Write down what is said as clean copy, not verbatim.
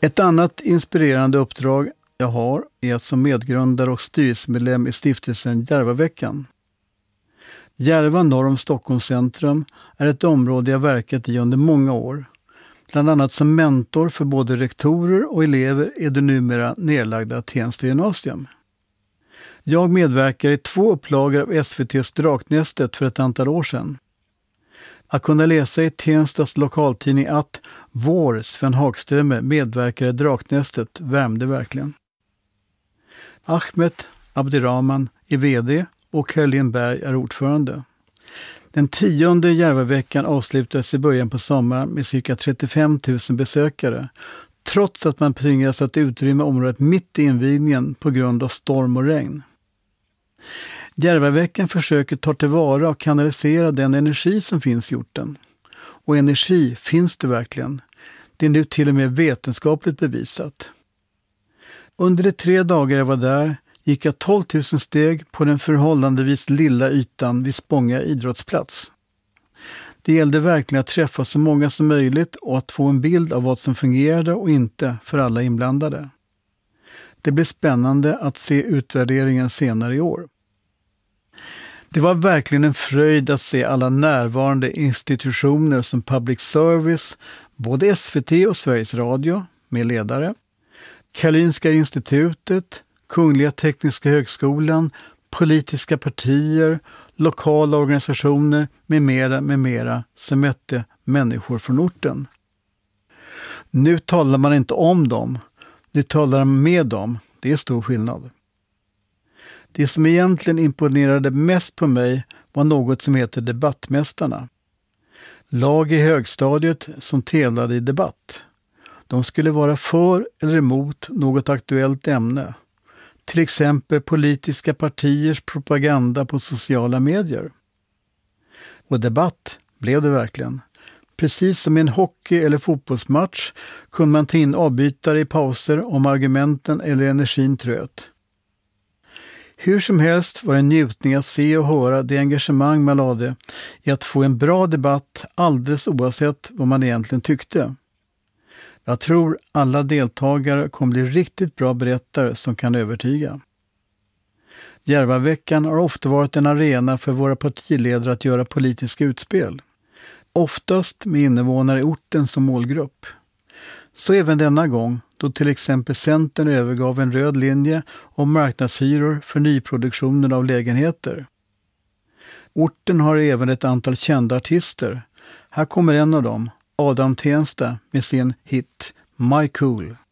Ett annat inspirerande uppdrag jag har är att som medgrundare och styrelsemedlem i stiftelsen Järvaveckan. Järva norr om Stockholms centrum är ett område jag verkat i under många år. Bland annat som mentor för både rektorer och elever i det numera nedlagda Tensta gymnasium. Jag medverkar i 2 upplagor av SVT:s Draknästet för ett antal år sedan. Att kunna läsa i Tenstas lokaltidning att vår Sven Hagströmer medverkar i Draknästet värmde verkligen. Ahmed Abdirahman är vd och Caroline Berg är ordförande. Den 10:e Järvaveckan avslutades i början på sommaren med cirka 35 000 besökare, trots att man tvingades att utrymma området mitt i invigningen på grund av storm och regn. Järvaveckan försöker ta tillvara och kanalisera den energi som finns i orten. Och energi finns det verkligen. Det är nu till och med vetenskapligt bevisat. Under de 3 dagar jag var där gick jag 12 000 steg på den förhållandevis lilla ytan vid Spånga idrottsplats. Det gällde verkligen att träffa så många som möjligt och att få en bild av vad som fungerade och inte för alla inblandade. Det blir spännande att se utvärderingen senare i år. Det var verkligen en fröjd att se alla närvarande institutioner som public service, både SVT och Sveriges Radio med ledare, Karolinska institutet, Kungliga Tekniska högskolan, politiska partier, lokala organisationer med mera som mötte människor från orten. Nu talar man inte om dem, nu talar man med dem. Det är stor skillnad. Det som egentligen imponerade mest på mig var något som heter Debattmästarna. Lag i högstadiet som tävlade i debatt. De skulle vara för eller emot något aktuellt ämne. Till exempel politiska partiers propaganda på sociala medier. Och debatt blev det verkligen. Precis som i en hockey- eller fotbollsmatch kunde man ta in avbytare i pauser om argumenten eller energin tröt. Hur som helst var det en njutning att se och höra det engagemang man lade i att få en bra debatt alldeles oavsett vad man egentligen tyckte. Jag tror alla deltagare kommer bli riktigt bra berättare som kan övertyga. Järvaveckan har ofta varit en arena för våra partiledare att göra politiska utspel. Oftast med invånare i orten som målgrupp. Så även denna gång då till exempel Centern övergav en röd linje om marknadshyror för nyproduktionen av lägenheter. Orten har även ett antal kända artister. Här kommer en av dem, Adam Tensta, med sin hit My Cool.